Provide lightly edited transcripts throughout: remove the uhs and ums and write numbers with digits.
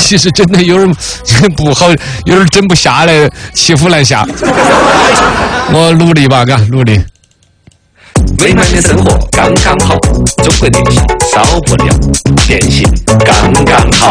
其实真的有点不好，有点整不下来，骑虎难下。我努力吧，嘎，努力。 美满的生活刚刚好，中国电信少不了，电信刚刚好。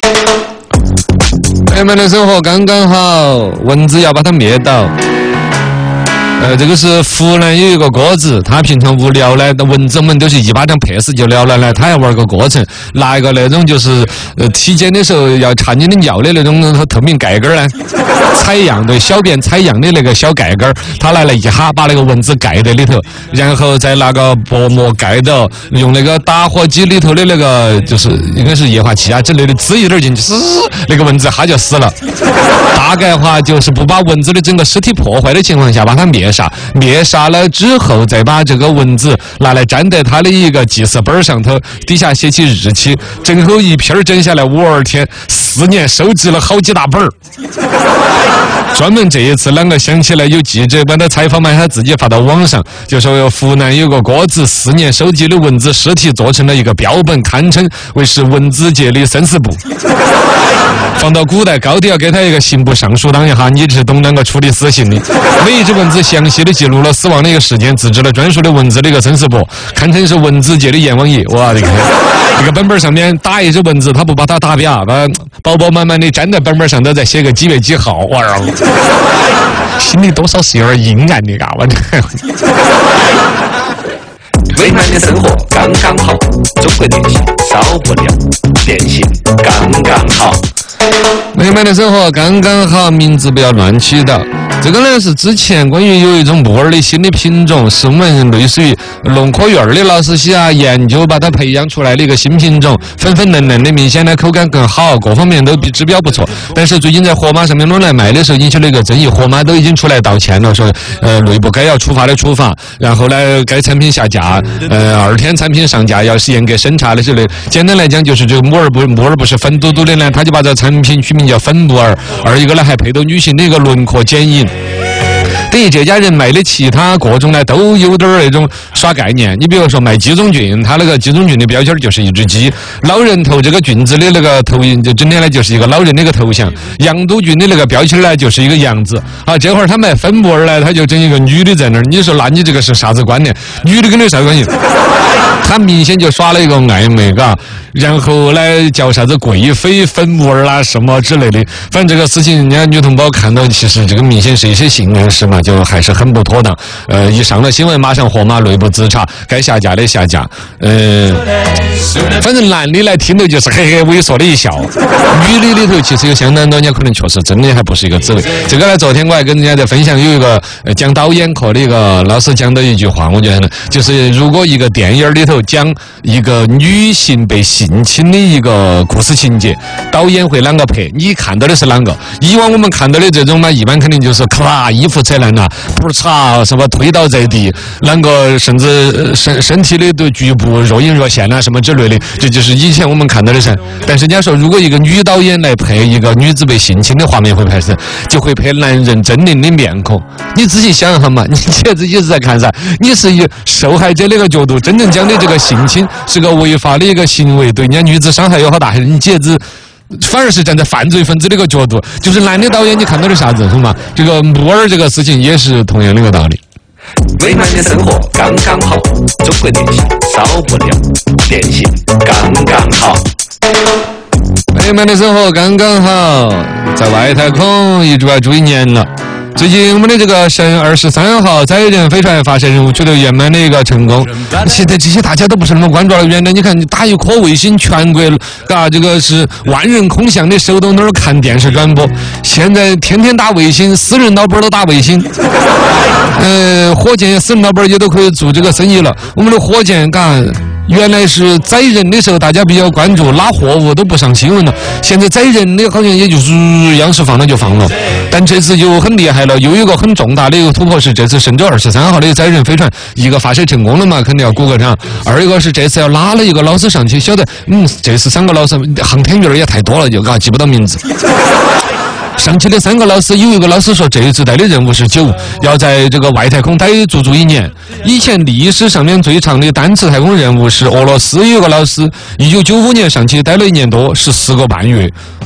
美满的生活刚刚好，蚊子要把它灭倒。这个是湖南有一个哥子，他平常无聊呢，蚊子们都是一巴掌拍死就了了呢，他要玩个过程，拿一个那种就是体检的时候要查你的尿的那种透明盖盖呢，采样对小便采样的那个小盖盖，他来了一哈把那个蚊子盖在里头，然后再拿个薄膜盖到，用那个打火机里头的那个就是应该是液化气啊之类的滋一点进去，那个蚊子哈就死了。大概话就是不把蚊子的整个尸体破坏的情况下把它灭杀了之后，再把这个蚊子拿来粘在它的一个记事本上头，底下写起日期，整后一篇整下来52天，4年收集了好几大本儿。专门这一次啷个想起来有记者把他采访嘛，他自己发到网上，就说湖南有个哥子4年收集的蚊子尸体做成了一个标本，堪称为是蚊子界的生死簿。放到古代高低要给他一个刑部尚书当一下，你是懂啷个处理死刑的。每一只蚊子详细的记录了死亡的一个时间，自制了专属的蚊子的一个生死簿，堪称是蚊子界的阎王爷。哇，这个一个本本上面打一只蚊子，他不把它打扁，把饱饱满满的粘在本本上头，再写个几月几号。哇，心里多少是有点阴暗的，嘎，我这。 美满的生活刚刚好，中国电信少不了，电信刚刚好。 美满的生活刚刚好，名字不要乱起的。这个呢是之前关于有一种木耳的新的品种，是我们类似于农科院的老师些研究把它培养出来的一个新品种，粉粉嫩嫩的，明显呢口感更好，各方面都比指标不错。但是最近在盒马上面弄来卖的时候引起了一个争议，盒马都已经出来道歉了，说内部该要处罚的处罚，然后呢该产品下架，2天产品上架要是严格审查的之类。简单来讲就是这个木耳不是粉嘟嘟的呢，他就把这产品取名叫粉木耳，一个呢还配到女性的一个轮廓剪影。等于这家人卖的其他各种呢都有点那种耍概念。你比如说卖鸡枞菌，它那个鸡枞菌的标签就是一只鸡，老人头这个菌子的那个投影就整天呢就是一个老人的一个头像，羊肚菌的那个标签呢就是一个羊子啊。这会儿他卖粉木耳呢，他就整一个女的在那儿，你说那你这个是啥子观念？女的跟你啥关系？他明显就耍了一个暧昧，嘎。然后呢叫啥子贵妃粉木耳啦什么之类的，反正这个事情人家女同胞看到，其实这个明显是一些性暗示嘛，就还是很不妥当。一上了新闻，马上盒马内部自查，该下架的下架。反正男的来听到就是嘿嘿猥琐的一笑，女的里头其实有相当多人家可能确实真的还不是一个滋味。这个呢，昨天我还跟人家在分享，有一个讲导演课的一个老师讲的一句话，我觉得呢，就是如果一个电影里头讲一个女性被性侵的一个故事情节，导演会啷个拍？你看到的是啷个？以往我们看到的这种嘛，一般肯定就是咔衣服扯烂了，不是嚓什么推倒在地，啷个甚至身体的局部若隐若现啊什么之类的，这就是以前我们看到的噻。但是人家说，如果一个女导演来拍一个女子被性侵的画面，会拍摄就会拍男人狰狞的面孔。你自己想一下嘛，你觉得自己是在看啥？你是以受害者的一个角度，真正讲的这个性侵是个违法的一个行为，对人家女子伤害有好大，你觉得反而是站在犯罪分子的一个角度，就是男的导演你看到的啥子是吗？这个木耳这个事情也是同样的一个道理。 美满的生活刚刚好，中国电信少不了，电信刚刚好。 美满的生活刚刚好，在外太空一住要住1年了。最近我们的这个神23号载人飞船发射任务取得圆满的一个成功。现在这些大家都不是那么关注了，原来你看你打一颗卫星，全国这个是万人空巷的手都那儿看电视转播，现在天天打卫星，私人老板都打卫星，火箭私人老板也都可以做这个生意了。我们的火箭原来是载人的时候大家比较关注，拉货物都不上新闻了，现在载人的好像也就是央视放了就放了。但这次就很厉害了，有一个很重大的一个突破是这次神舟23号的载人飞船一个发射成功了嘛，肯定要鼓个掌。二一个是这次要拉了一个老师上去，晓得这次3个老师航天员也太多了，就记不到名字。上去的3个老师，有一个老师说这一次带的任务是9，要在这个外太空待足1年。以前历史上面最长的单次太空任务是俄罗斯有个老师，1995年上去待了1年多，14个半月。